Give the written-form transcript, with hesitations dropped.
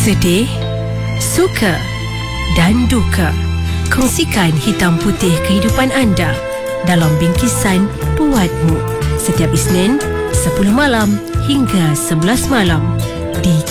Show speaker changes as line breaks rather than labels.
Sedih, suka dan duka. Kongsikan hitam putih kehidupan anda dalam bingkisan Buatmu. Setiap Isnin 10 malam hingga 11 malam di